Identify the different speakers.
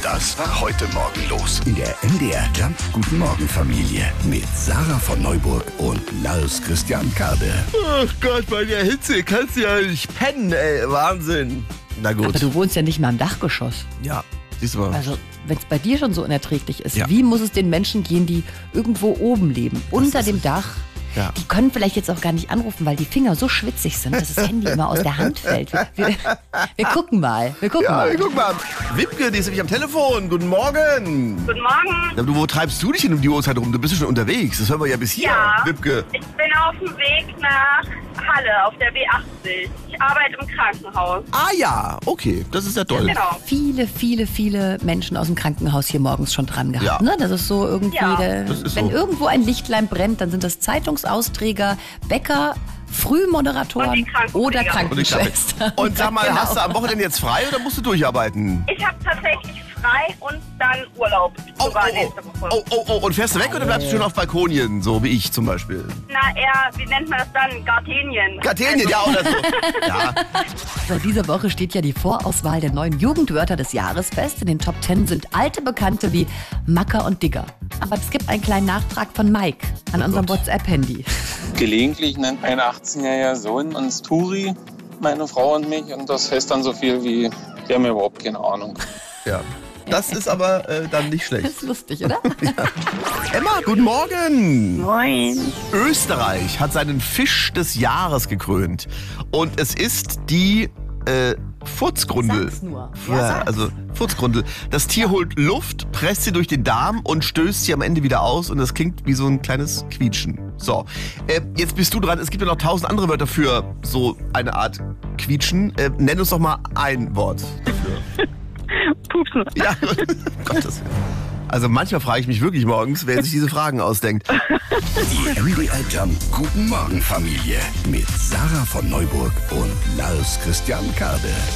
Speaker 1: Das war heute Morgen los. In der MDR Jump Guten Morgen Familie. Mit Sarah von Neuburg und Lars Christian Kade.
Speaker 2: Ach Gott, bei der Hitze kannst du ja nicht pennen, ey. Wahnsinn. Na gut.
Speaker 3: Aber du wohnst ja nicht mal im Dachgeschoss.
Speaker 2: Ja, siehst du mal.
Speaker 3: Also, wenn es bei dir schon so unerträglich ist,
Speaker 2: Ja.
Speaker 3: wie muss es den Menschen gehen, die irgendwo oben leben, unter dem Dach?
Speaker 2: Ja.
Speaker 3: Die können vielleicht jetzt auch gar nicht anrufen, weil die Finger so schwitzig sind, dass das Handy immer aus der Hand fällt. Wir gucken mal.
Speaker 2: Guck mal. Wipke, die ist nämlich am Telefon. Guten Morgen.
Speaker 4: Guten Morgen.
Speaker 2: Ja, wo treibst du dich denn um die Uhrzeit rum? Du bist ja schon unterwegs. Das hören wir ja bis hier,
Speaker 4: Ja.
Speaker 2: Wipke.
Speaker 4: Ich bin auf dem Weg nach Halle auf der B80. Ich arbeite im Krankenhaus.
Speaker 2: Ah ja, okay. Das ist ja toll.
Speaker 4: Genau.
Speaker 3: Viele Menschen aus dem Krankenhaus hier morgens schon dran gehabt.
Speaker 2: Ja.
Speaker 3: Ne? Das ist so irgendwie,
Speaker 4: Ja.
Speaker 2: Das ist
Speaker 3: wenn
Speaker 2: so.
Speaker 3: irgendwo ein Lichtlein brennt, dann sind das Zeitungsausträger, Bäcker, Frühmoderatoren
Speaker 4: Und die Krankenpfleger.
Speaker 3: oder
Speaker 2: Und ich
Speaker 3: Krankenschwestern.
Speaker 2: Und sag mal,
Speaker 3: Genau.
Speaker 2: hast du am Wochenende jetzt frei oder musst du durcharbeiten?
Speaker 4: Ich habe tatsächlich frei und dann Urlaub. Sogar nächste Woche.
Speaker 2: Und fährst du weg oder bleibst du schon auf Balkonien, so wie ich zum Beispiel?
Speaker 4: Na, eher, wie nennt man das dann? Gartenien.
Speaker 2: Gartenien, ja, oder so. Ja,
Speaker 3: Seit dieser Woche steht ja die Vorauswahl der neuen Jugendwörter des Jahres fest. In den Top 10 sind alte Bekannte wie Macker und Digger. Aber es gibt einen kleinen Nachtrag von Mike an unserem WhatsApp-Handy.
Speaker 5: Gelegentlich nennt mein 18-jähriger Sohn uns Turi, meine Frau und mich. Und das heißt dann so viel wie, die haben überhaupt keine Ahnung.
Speaker 2: ja. Das ist aber dann nicht
Speaker 3: Das
Speaker 2: schlecht.
Speaker 3: ist lustig, oder?
Speaker 2: Emma, guten Morgen.
Speaker 4: Moin.
Speaker 2: Österreich hat seinen Fisch des Jahres gekrönt. Und es ist die Furzgrundel.
Speaker 3: Sag's nur.
Speaker 2: Ja,
Speaker 3: sag's.
Speaker 2: also Furzgrundel. Das Tier holt Luft, presst sie durch den Darm und stößt sie am Ende wieder aus. Und das klingt wie so ein kleines Quietschen. So, jetzt bist du dran. Es gibt ja noch 1000 andere Wörter für so eine Art Quietschen. Nenn uns doch mal ein Wort dafür.
Speaker 4: Pupsen.
Speaker 2: Ja, Gottes Willen. Also manchmal frage ich mich wirklich morgens, wer sich diese Fragen ausdenkt.
Speaker 1: Die MDR Jump Guten Morgen Familie. Mit Sarah von Neuburg und Lars Christian Kade.